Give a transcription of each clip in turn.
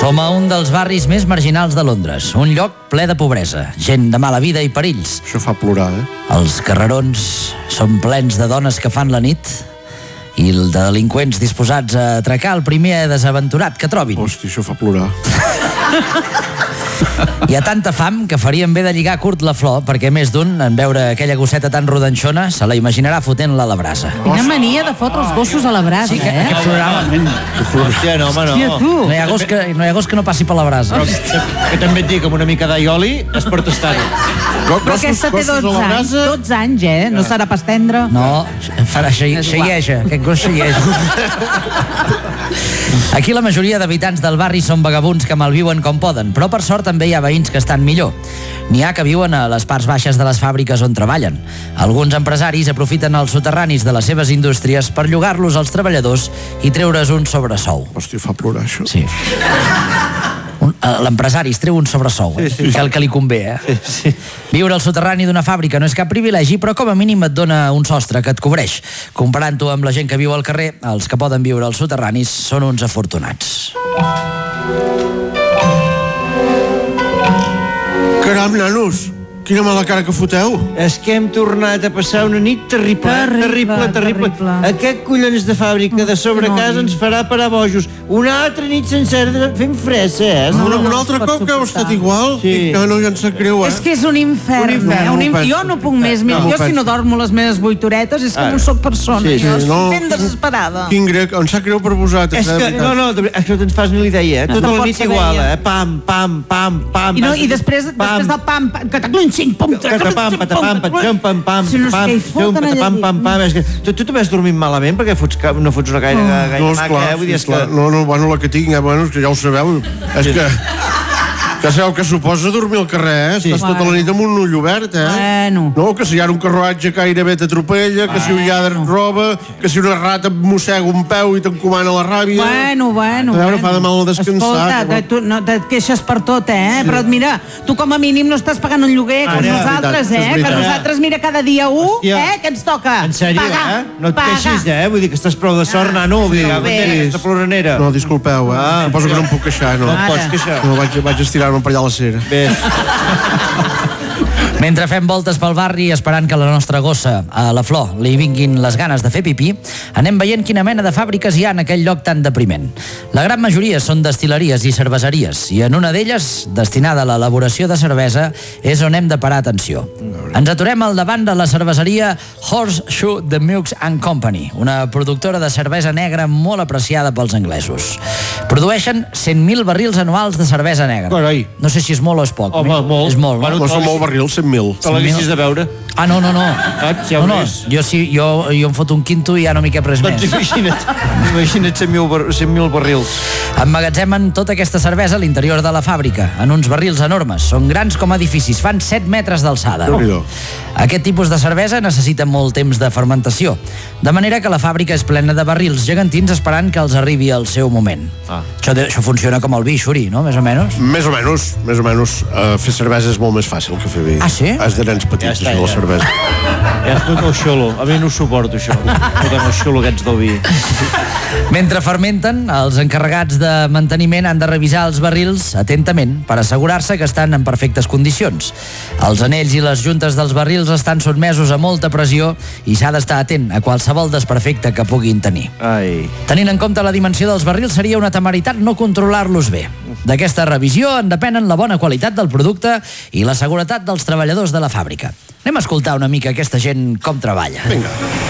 Som a un dels barris més marginals de Londres, un lloc ple de pobresa, gent de mala vida i perills. Això fa plorar, Els carrerons són plens de dones que fan la nit i de delinqüents disposats a atracar el primer desaventurat que trobin. Hosti, això fa plorar. Hi ha tanta fam que farien bé de lligar curt la flor, perquè més d'un, en veure aquella gosseta tan rodanxona, se la imaginarà fotent-la a la brasa. Quina mania de fotre els gossos a la brasa, Aquest programa... Hòstia, no, home, no. Hòstia, tu. No hi ha gos que no passi per la brasa. Que també et dic, amb una mica d'aioli es pot estar-hi. Però aquesta té 12 anys. 12 anys, no serà pas tendre. No, farà xeieja. Aquest gos xeieja. Aquí la majoria d'habitants del barri són vagabunds que malviuen com poden, però per sort també hi ha veïns que estan millor. N'hi ha que viuen a les parts baixes de les fàbriques on treballen. Alguns empresaris aprofiten els soterranis de les seves indústries per llogar-los als treballadors i treure's un sobresou. Hosti, fa plorar, això. Sí. L'empresari es treu un sobresou, que el que li convé, Viure al soterrani d'una fàbrica no és cap privilegi, però com a mínim et dona un sostre que et cobreix. Comparant-ho amb la gent que viu al carrer, els que poden viure als soterranis són uns afortunats. Caram, nanos, quina mala cara que foteu. És que hem tornat a passar una nit terrible. Aquest collons de fàbrica de sobre casa ens farà parar bojos. Una altra nit sencera fent fressa, Un altre cop que heu estat igual? Sí. No, ja em sap greu, És que és un infern. Jo no puc més. Jo si no dormo les meves 8 horetes és que no soc persona. Jo estic ben desesperada. Quin grec, em sap greu per vosaltres. És que, no, és que no te'n fas ni l'idea, Tota la nit igual, Pam. I després del pam, cataclunxing, pum, pam. Tu t'ho vas dormint malament perquè no fots una gaire maca, vull dir, és que... Bueno, la que tinc, és que ja ho sabeu. És que sabeu què suposa dormir al carrer, Estàs tota la nit amb un ull obert, No, que si hi ha un carruatge gairebé t'atropella, que si un lladre et roba, que si una rata et mossega un peu i t'encomana la ràbia... Bueno. A veure, fa de mal descansar. Escolta, tu no et queixes per tot, Però mira, tu com a mínim no estàs pagant un lloguer com nosaltres, Que nosaltres, mira, cada dia que ens toca en sèrio, pagar. No et queixis, Vull dir que estàs prou de sort, nano, vull dir, aquesta ploranera. No, disculpeu, suposo que no em puc queixar, no. No et pots queixar. No, vaig estirar-me per allà a la cera. Mentre fem voltes pel barri esperant que la nostra gossa, a la Flor, li vinguin les ganes de fer pipí, anem veient quina mena de fàbriques hi ha en aquell lloc tan depriment. La gran majoria són destil·leries i cerveseries, i en una d'elles, destinada a l'elaboració de cervesa, és on hem de parar atenció. Ens aturem al davant de la cerveseria Horseshoe The Milks and Company, una productora de cervesa negra molt apreciada pels anglesos. Produeixen 100.000 barrils anuals de cervesa negra. Carai. No sé si és molt o és poc. Home, molt. És molt, no? No són molt barrils, 100.000. Te l'haguessis de veure. No. Ja ho és. Jo em foto un quinto i ja no m'hi cap res més. Imagina't 100.000 barrils. Emmagatzemen tota aquesta cervesa a l'interior de la fàbrica, en uns barrils enormes. Són grans com edificis, fan 7 metres d'alçada. Aquest tipus de cervesa necessita molt temps de fermentació, de manera que la fàbrica és plena de barrils gegantins esperant que els arribi el seu moment. Això funciona com el vi, Xuri, no? Més o menys? Més o menys. Fer cervesa és molt més fàcil que fer vi. Sí? És de nens petits, això de la cervesa. No, xolo. A mi no ho suporto, això. No xolo aquests del vi. Mentre fermenten, els encarregats de manteniment han de revisar els barrils atentament per assegurar-se que estan en perfectes condicions. Els anells i les juntes dels barrils estan sotmesos a molta pressió i s'ha d'estar atent a qualsevol desperfecte que puguin tenir. Tenint en compte la dimensió dels barrils, seria una temeritat no controlar-los bé. D'aquesta revisió en depenen la bona qualitat del producte i la seguretat dels treballadors de la fàbrica. Anem a escoltar una mica aquesta gent com treballa. Vinga.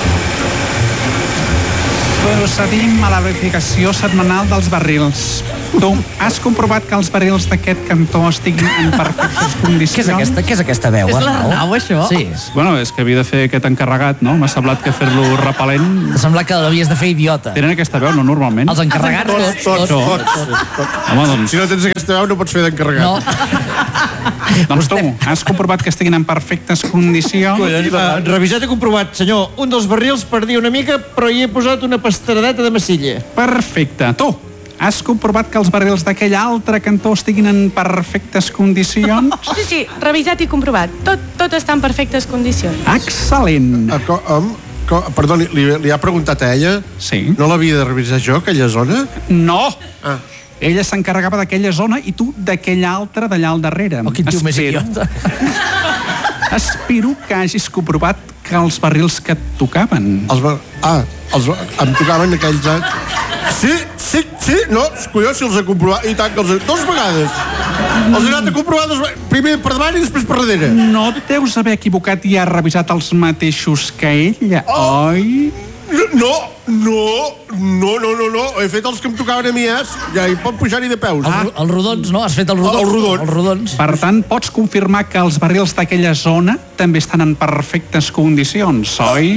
Procedim a la verificació setmanal dels barrils. Tu, has comprovat que els barrils d'aquest cantó estiguin en perfectes condicions? Què és aquesta veu? És l'Arnau, això? Sí. Bueno, és que havia de fer aquest encarregat, no? M'ha semblat que fer-lo repel·lent... T'ha semblat que l'havies de fer idiota. Tenen aquesta veu, no, normalment? Els encarregats tots. Home, doncs... Si no tens aquesta veu no pots fer d'encarregat. No. Doncs tu, has comprovat que estiguin en perfectes condicions? Revisat i comprovat, senyor. Un dels barrils perdia una mica, però hi he posat una pastradeta de massilla. Perfecte. Tu, has comprovat que els barrils d'aquell altre cantó estiguin en perfectes condicions? Sí, revisat i comprovat. Tot està en perfectes condicions. Excel·lent. Perdoni, li ha preguntat a ella? Sí. No l'havia de revisar jo, aquella zona? No. Ella s'encarregava d'aquella zona i tu d'aquella altra d'allà al darrere. Oh, quin tio més idiota. Espero que hagis comprovat que els barrils que et tocaven... Em tocaven aquells... Sí, no, collons, si els he comprovat, i tant que els he... 2 vegades. Els he anat a comprovar 2 vegades, primer per davant i després per darrere. No et deus haver equivocat i has revisat els mateixos que ella, oi? No, he fet els que em tocaven a mi, ja hi pot pujar-hi de peus. Els rodons, no? Has fet els rodons? Els rodons. Per tant, pots confirmar que els barrils d'aquella zona també estan en perfectes condicions, oi?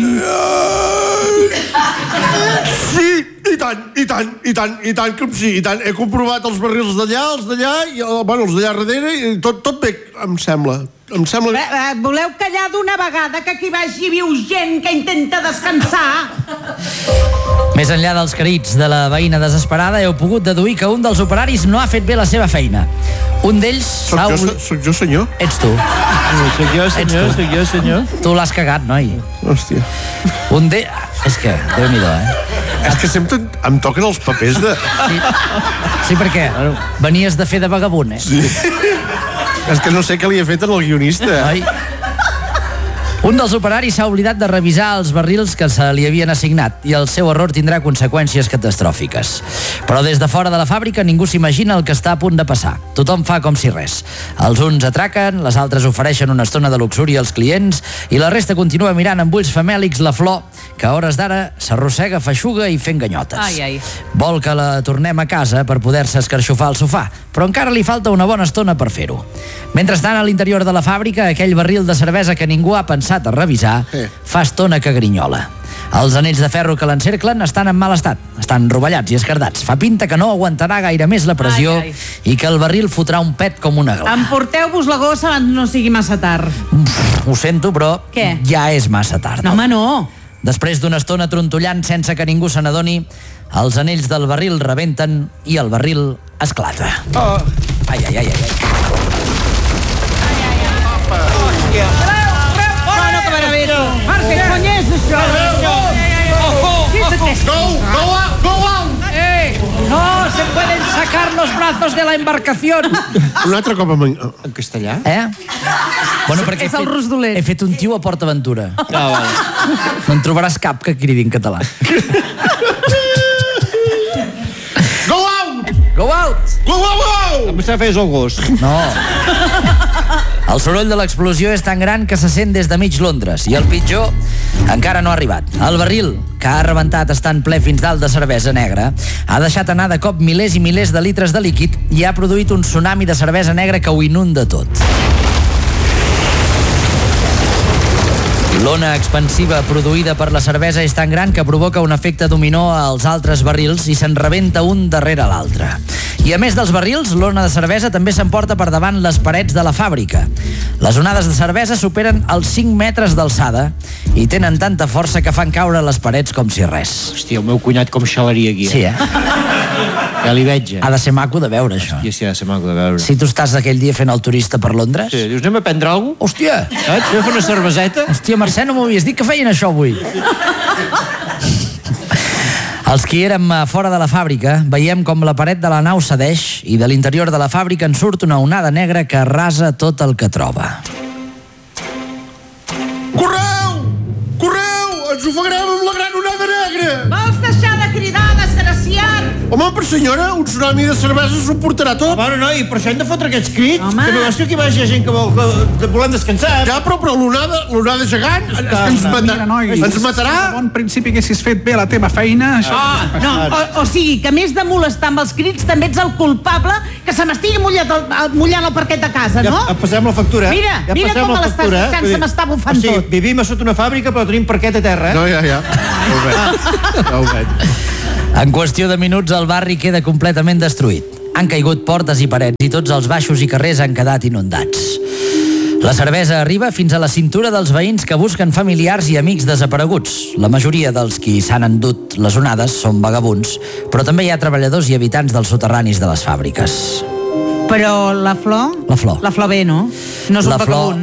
Sí, i tant que sí, i tant. He comprovat els barrils d'allà, els d'allà, i els d'allà darrere, i tot bé, em sembla. Voleu callar d'una vegada, que aquí baix hi viu gent que intenta descansar? Més enllà dels crits de la veïna desesperada, heu pogut deduir que un dels operaris no ha fet bé la seva feina. Un d'ells... Soc jo, senyor? Ets tu. Soc jo, senyor. Tu l'has cagat, noi. Hòstia. Un d'ells... És que, Déu-n'hi-do, És que sempre em toquen els papers de... Sí, perquè venies de fer de vagabund, Sí. És que no sé què li he fet al guionista. Ai. Un dels operaris s'ha oblidat de revisar els barrils que se li havien assignat i el seu error tindrà conseqüències catastròfiques. Però des de fora de la fàbrica ningú s'imagina el que està a punt de passar. Tothom fa com si res. Els uns atraquen, les altres ofereixen una estona de luxúria als clients i la resta continua mirant amb ulls famèlics la flor que a hores d'ara s'arrossega feixuga i fent ganyotes. Vol que la tornem a casa per poder-se escarxofar al sofà, però encara li falta una bona estona per fer-ho. Mentrestant, a l'interior de la fàbrica, aquell barril de cervesa que ningú ha pensat a revisar, fa estona que grinyola. Els anells de ferro que l'encerclen estan en mal estat, estan rovellats i esquerdats. Fa pinta que no aguantarà gaire més la pressió i que el barril fotrà un pet com una gla. Emporteu-vos la gossa abans no sigui massa tard. Ho sento, però ja és massa tard. No, home, no. Després d'una estona trontollant sense que ningú se n'adoni, els anells del barril rebenten i el barril esclata. Ai. Marc, què cony és això? Go out! No se pueden sacar los brazos de la embarcación. Un altre cop en castellà? Bueno, perquè és el rus dolent. He fet un tio a PortAventura. No en trobaràs cap que cridi en català. Go out! Go out! Em sap fer el gos. No. El soroll de l'explosió és tan gran que se sent des de mig Londres i el pitjor encara no ha arribat. El barril, que ha rebentat estant ple fins dalt de cervesa negra, ha deixat anar de cop milers i milers de litres de líquid i ha produït un tsunami de cervesa negra que ho inunda tot. L'ona expansiva produïda per la cervesa és tan gran que provoca un efecte dominó als altres barrils i se'n rebenta un darrere l'altre. I a més dels barrils, l'ona de cervesa també s'emporta per davant les parets de la fàbrica. Les onades de cervesa superen els 5 metres d'alçada i tenen tanta força que fan caure les parets com si res. Hòstia, el meu cunyat com xalaria aquí. Sí, Ja li veig, Ha de ser maco de veure, això. Sí, ha de ser maco de veure. Si tu estàs aquell dia fent el turista per Londres... Sí, dius, anem a prendre alguna cosa? Hòstia! Saps? Anem a fer una cerveseta? Hòstia, Mercè, no m'ho havies dit que feien això avui. Els qui érem fora de la fàbrica veiem com la paret de la nau cedeix i de l'interior de la fàbrica en surt una onada negra que arrasa tot el que troba. Correu! Ens ofegarem amb la gran onada negra! Vols deixar de cridar, desgraciat? Home, per senyora, un tsunami de cervesa s'ho portarà tot. Home, noi, per això hem de fotre aquests crits. Que no veus que aquí baix hi ha gent que volem descansar. Ja, però l'onada gegant ens matarà. A bon principi haguessis fet bé la teva feina. O sigui, que a més de molestar amb els crits també ets el culpable que se m'estigui mullant el parquet de casa, no? Ja passem la factura. Mira com me l'estàs deixant, se m'està bufant tot. O sigui, vivim a sota una fàbrica però tenim parquet a terra, No, ja. Ja ho veig. En qüestió de minuts el barri queda completament destruït. Han caigut portes i parets i tots els baixos i carrers han quedat inundats. La cervesa arriba fins a la cintura dels veïns que busquen familiars i amics desapareguts. La majoria dels qui s'han endut les onades són vagabunds, però també hi ha treballadors i habitants dels soterranis de les fàbriques. Però la flor? La flor. La flor bé, no? No és un vagabund.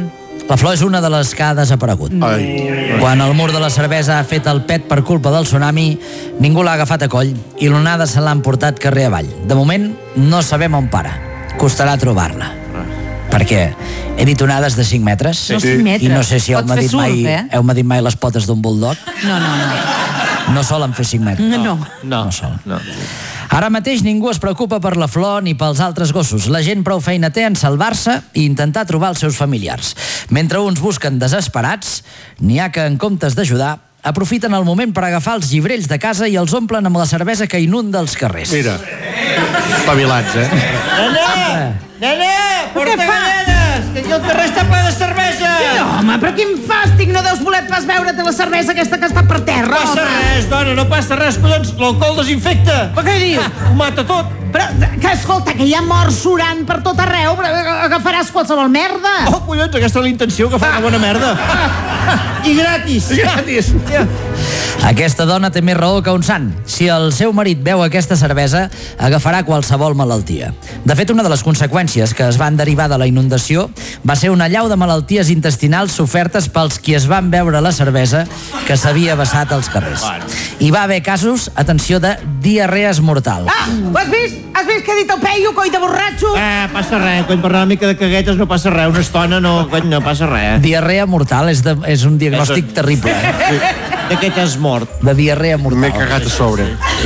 La Flor és una de les que ha desaparegut. Quan el mur de la cervesa ha fet el pet per culpa del tsunami, ningú l'ha agafat a coll i l'onada se l'ha emportat carrer avall. De moment, no sabem on para. Costarà trobar-la. Perquè he dit onades de 5 metres. No, 5 metres. I no sé si heu medit mai les potes d'un bulldog. No. No solen fer 5 metres. No solen. Ara mateix ningú es preocupa per la Flor ni pels altres gossos. La gent prou feina té en salvar-se i intentar trobar els seus familiars. Mentre uns busquen desesperats, n'hi ha que en comptes d'ajudar aprofiten el moment per agafar els llibrells de casa i els omplen amb la cervesa que inunda els carrers. Mira, espavilats, Nena, porta galledes, que aquí el carrer està ple de cervesa. Sí, home, però quin fàstic, no deus voler pas veure't la cervesa aquesta que està per terra, No passa res, dona, no passa res, collons, l'alcohol desinfecta. Però què dius? Ho mata tot. Però, que escolta, que hi ha morts surant per tot arreu, agafaràs qualsevol merda. Oh, collons, aquesta és la intenció, agafar una bona merda. I gratis. Aquesta dona té més raó que un sant. Si el seu marit beu aquesta cervesa, agafarà qualsevol malaltia. De fet, una de les conseqüències que es van derivar de la inundació va ser una allau de malalties intestinals sofertes pels qui es van beure la cervesa que s'havia vessat als carrers. Hi va haver casos, atenció, de diarrees mortals. Ho has vist? Has vist què ha dit el Peyu, coi de borratxo? Passa res, quan per una mica de caguetes no passa res, una estona no passa res. Diarrea mortal és un diagnòstic terrible. De què t'has mort? De diarrea mortal. M'he cagat a sobre.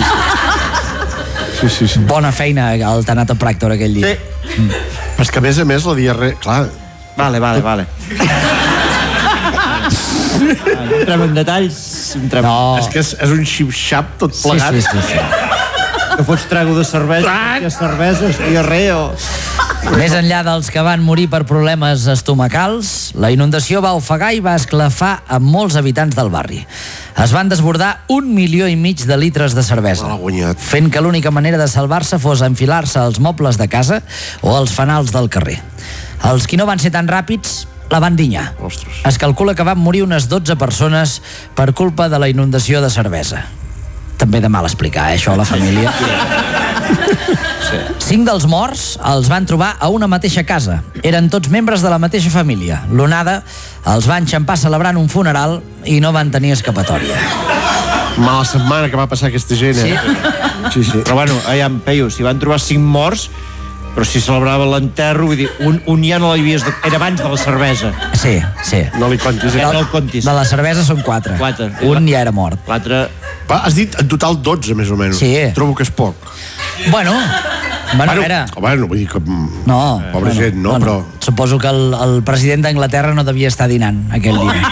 Sí. Bona feina el tanatopràctor aquell dia. Sí. Però és que a més la diarrea... Clar. Vale. Entrem en detalls. No. És que és un xip-xap tot plegat. Sí. Que fots trago de cervesa, diarrea o... Més enllà dels que van morir per problemes estomacals, la inundació va ofegar i va esclafar a molts habitants del barri. Es van desbordar 1,5 milions de litres de cervesa, fent que l'única manera de salvar-se fos enfilar-se als mobles de casa o als fanals del carrer. Els qui no van ser tan ràpids la van dinyar. Es calcula que van morir unes 12 persones per culpa de la inundació de cervesa. També de mal explicar, això, a la família. 5 dels morts els van trobar a una mateixa casa. Eren tots membres de la mateixa família. L'onada els va enxampar celebrant un funeral i no van tenir escapatòria. Mala setmana que va passar aquesta gent, Sí. Però bueno, aviam, Peyu, si van trobar 5 morts, però si celebrava l'enterro, vull dir, un ja no l'havies... Era abans de la cervesa. Sí. No li contis. No el contis. De la cervesa són 4. Un ja era mort. 4... Has dit en total 12, més o menys. Sí. Trobo que és poc. Bueno, a veure... Bueno, vull dir que... No. Pobra gent, no, però... Suposo que el president d'Anglaterra no devia estar dinant aquell dia.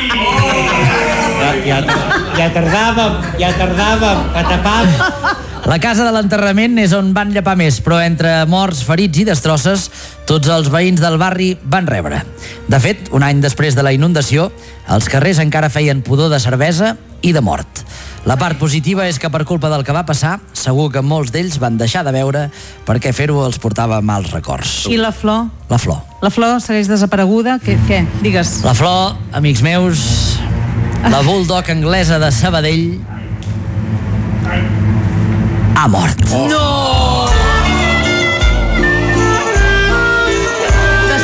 Ja tardàvem, catapam. La casa de l'enterrament és on van llepar més, però entre morts, ferits i destrosses, tots els veïns del barri van rebre. De fet, un any després de la inundació, els carrers encara feien pudor de cervesa i de mort. La part positiva és que per culpa del que va passar, segur que molts d'ells van deixar de beure perquè fer-ho els portava mals records. I la Flor? La Flor. La Flor segueix desapareguda? Què? Digues. La Flor, amics meus, la bulldog anglesa de Sabadell, ha mort. No!